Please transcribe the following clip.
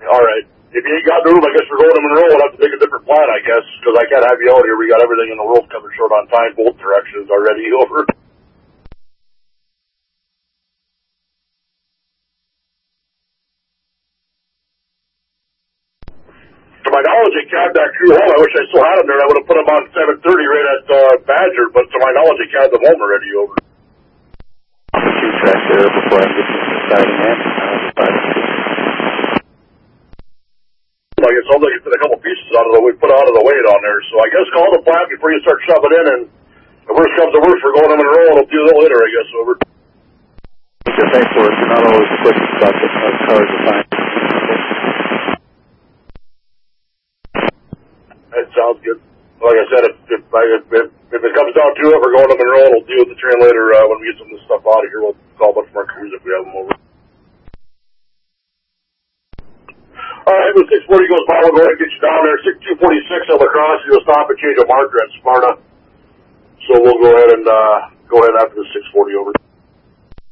All right. If you ain't got the room, I guess we're going to Monroe. We'll have to take a different plan, I guess, because I can't have you out here. We got everything in the world coming short on time, both directions already. Over. To my knowledge, they cabbed that crew home. I wish I still had them there. I would have put them on 7:30 right at Badger, but to my knowledge, they cabbed them home already. Over. Two tracks there before I'm getting inside in. Like it sounds like you put a couple pieces out of the way, put out of the way down there. So I guess call the plant before you start shoving in, and the worst comes to worst, we're going to Monroe, and we'll do that later, I guess. Over. Thanks for it. You're not always quick to stop the cars to find. That sounds good. Like I said, if it comes down to it, we're going to Monroe, and we'll deal with the train later when we get some of this stuff out of here. We'll call a bunch more crews if we have them over. All right, when 640 goes by, we'll go ahead and get you down there. 246 on the cross, you'll stop and change a marker at Sparta. So we'll go ahead after the 640 over.